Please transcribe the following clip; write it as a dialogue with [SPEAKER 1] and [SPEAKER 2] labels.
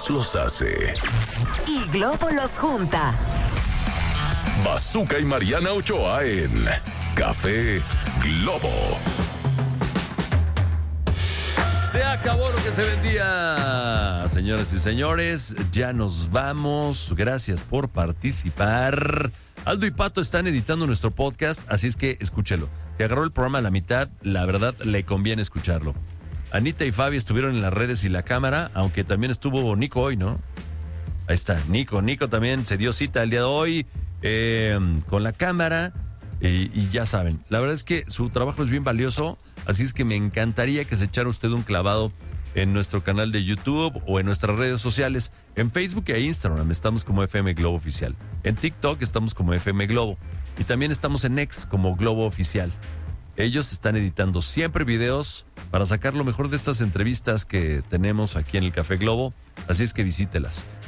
[SPEAKER 1] los hace.
[SPEAKER 2] Y Globo los junta.
[SPEAKER 1] Bazooka y Mariana Ochoa en Café Globo.
[SPEAKER 3] Se acabó lo que se vendía, señoras y señores. Ya nos vamos. Gracias por participar. Aldo y Pato están editando nuestro podcast, así es que escúchelo. Si agarró el programa a la mitad, la verdad le conviene escucharlo. Anita y Fabi estuvieron en las redes y la cámara, aunque también estuvo Nico hoy, ¿no? Ahí está, Nico también se dio cita el día de hoy con la cámara y ya saben, la verdad es que su trabajo es bien valioso, así es que me encantaría que se echara usted un clavado en nuestro canal de YouTube o en nuestras redes sociales. En Facebook e Instagram estamos como FM Globo Oficial. En TikTok estamos como FM Globo. Y también estamos en X como Globo Oficial. Ellos están editando siempre videos para sacar lo mejor de estas entrevistas que tenemos aquí en el Café Globo. Así es que visítelas.